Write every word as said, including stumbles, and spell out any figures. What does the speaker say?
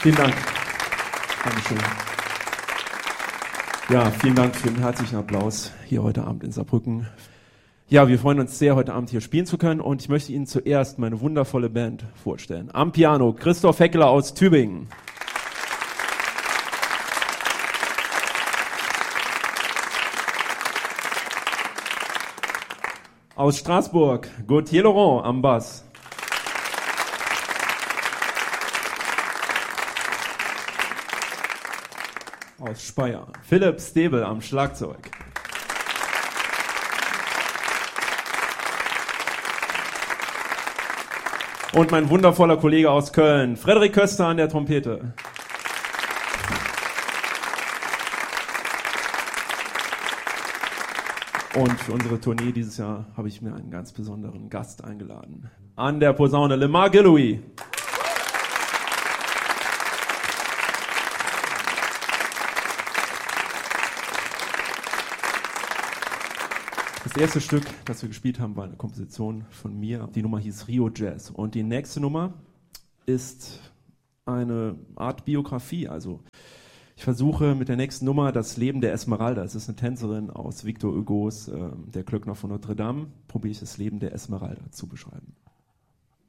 Vielen Dank. Dankeschön. Ja, vielen Dank für den herzlichen Applaus hier heute Abend in Saarbrücken. Ja, wir freuen uns sehr, heute Abend hier spielen zu können und ich möchte Ihnen zuerst meine wundervolle Band vorstellen. Am Piano Christoph Heckler aus Tübingen. Aus Straßburg Gauthier Laurent am Bass. Aus Speyer Philipp Stäbel am Schlagzeug. Und mein wundervoller Kollege aus Köln, Frederik Köster an der Trompete. Und für unsere Tournee dieses Jahr habe ich mir einen ganz besonderen Gast eingeladen. An der Posaune Lemar Gilloui. Das erste Stück, das wir gespielt haben, war eine Komposition von mir. Die Nummer hieß Rio Jazz. Und die nächste Nummer ist eine Art Biografie. Also ich versuche mit der nächsten Nummer das Leben der Esmeralda. Es ist eine Tänzerin aus Victor Hugos äh, Der Glöckner von Notre Dame. Probiere ich das Leben der Esmeralda zu beschreiben.